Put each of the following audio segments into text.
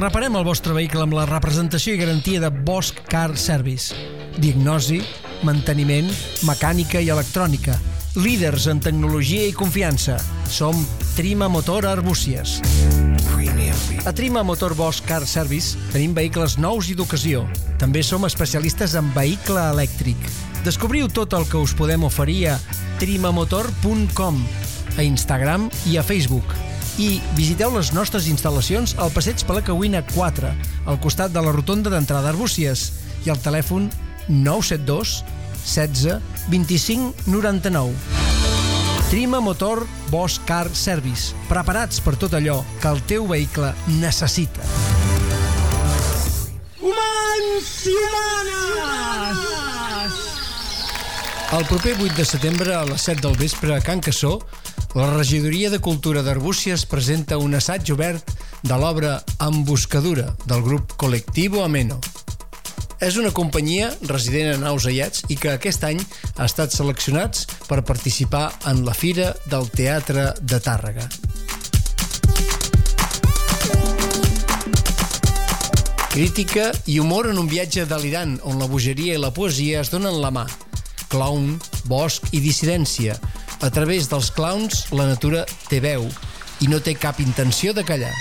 Reparem el vostre vehicle amb la representació i garantia de Bosch Car Service. Diagnosi, manteniment, mecànica i electrònica. Líders en tecnologia i confiança. Som Trima Motor Arbúcies. A Trima Motor Bosch Car Service tenim vehicles nous i d'ocasió. També som especialistes en vehicle elèctric. Descobriu tot el que us podem oferir a trimamotor.com, a Instagram i a Facebook. I visiteu les nostres instal·lacions al Passeig Palacauina 4, al costat de la rotonda d'entrada Arbúcies, i al telèfon 972 16 25 99. Trima Motor Bosch Car Service. Preparats per tot allò que el teu vehicle necessita. Humans i humanes! El proper 8 de setembre a les 7 del vespre a Can Cassó, la Regidoria de Cultura d'Arbúcies presenta un assaig obert de l'obra Emboscadura del grup Colectivo Ameno. És una companyia resident a Naus Aiats i que aquest any ha estat seleccionats per participar en la Fira del Teatre de Tàrrega. Crítica i humor en un viatge delirant on la bogeria i la poesia es donen la mà. Clown, bosc i dissidència. A través dels clowns la natura té veu i no té cap intenció de callar.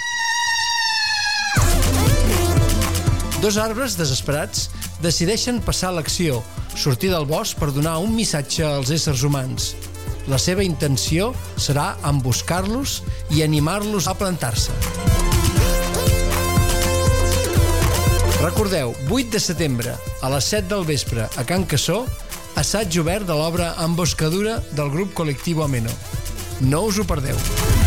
Dos arbres desesperats decideixen passar a l'acció, sortir del bosc per donar un missatge als éssers humans. La seva intenció serà emboscar-los i animar-los a plantar-se. Recordeu, 8 de setembre, a les 7 del vespre, a Can Cassó, assaig obert de l'obra Emboscadura del grup Colectivo Ameno. No us ho perdeu.